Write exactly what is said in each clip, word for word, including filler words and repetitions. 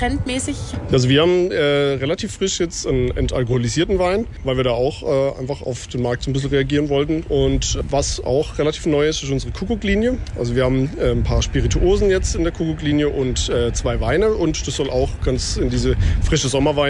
trendmäßig? Also wir haben äh, relativ frisch jetzt einen entalkoholisierten Wein, weil wir da auch äh, einfach auf den Markt so ein bisschen reagieren wollten. Und was auch relativ neu ist, ist unsere Kuckuck-Linie. Also wir haben äh, ein paar Spirituosen jetzt in der Kuckuck-Linie und äh, zwei Weine. Und das soll auch ganz in diese frische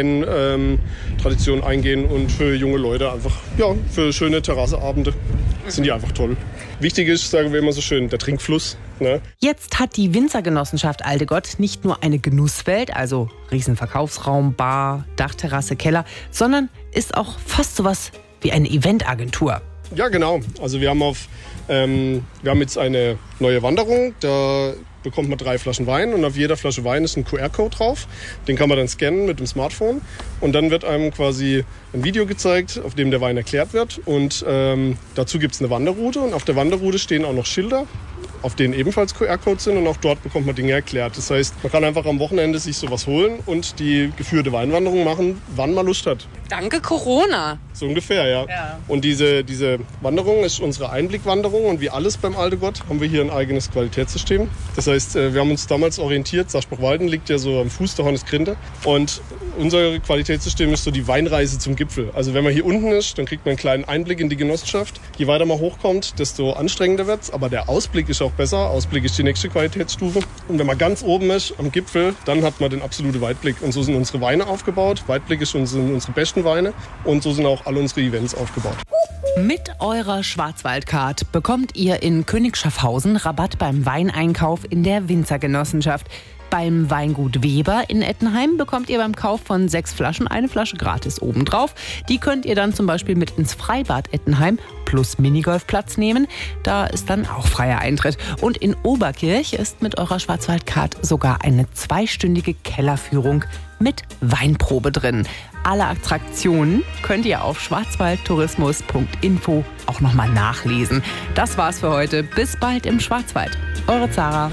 Sommerwein-Tradition ähm, eingehen. Und für junge Leute einfach, ja, für schöne Terrasseabende sind die einfach toll. Wichtig ist, sagen wir immer so schön, der Trinkfluss. Ne? Jetzt hat die Winzergenossenschaft Aldegott nicht nur eine Genusswelt, also Riesenverkaufsraum, Bar, Dachterrasse, Keller, sondern ist auch fast sowas wie eine Eventagentur. Ja, genau. Also wir haben auf, ähm, wir haben jetzt eine neue Wanderung. Da bekommt man drei Flaschen Wein und auf jeder Flasche Wein ist ein Q R-Code drauf. Den kann man dann scannen mit dem Smartphone und dann wird einem quasi ein Video gezeigt, auf dem der Wein erklärt wird und ähm, dazu gibt es eine Wanderroute und auf der Wanderroute stehen auch noch Schilder, auf denen ebenfalls Q R-Codes sind und auch dort bekommt man Dinge erklärt. Das heißt, man kann einfach am Wochenende sich sowas holen und die geführte Weinwanderung machen, wann man Lust hat. Danke Corona. So ungefähr, ja. Ja. Und diese, diese Wanderung ist unsere Einblickwanderung und wie alles beim Aldegott haben wir hier ein eigenes Qualitätssystem. Das heißt, wir haben uns damals orientiert, Saarspruchwalden liegt ja so am Fuß der Hornisgrinde und unser Qualitätssystem ist so die Weinreise zum Gipfel. Also wenn man hier unten ist, dann kriegt man einen kleinen Einblick in die Genossenschaft. Je weiter man hochkommt, desto anstrengender wird's, aber der Ausblick ist auch besser. Ausblick ist die nächste Qualitätsstufe. Und wenn man ganz oben ist, am Gipfel, dann hat man den absoluten Weitblick. Und so sind unsere Weine aufgebaut. Weitblick ist unsere, unsere besten Weine und so sind auch alle unsere Events aufgebaut. Mit eurer Schwarzwaldcard bekommt ihr in König Schaffhausen Rabatt beim Weineinkauf in der Winzergenossenschaft. Beim Weingut Weber in Ettenheim bekommt ihr beim Kauf von sechs Flaschen eine Flasche gratis obendrauf. Die könnt ihr dann zum Beispiel mit ins Freibad Ettenheim plus Minigolfplatz nehmen. Da ist dann auch freier Eintritt. Und in Oberkirch ist mit eurer Schwarzwaldcard sogar eine zweistündige Kellerführung mit Weinprobe drin. Alle Attraktionen könnt ihr auf schwarzwaldtourismus punkt info auch nochmal nachlesen. Das war's für heute. Bis bald im Schwarzwald. Eure Zara.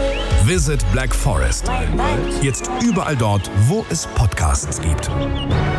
Visit Black Forest. Jetzt überall dort, wo es Podcasts gibt.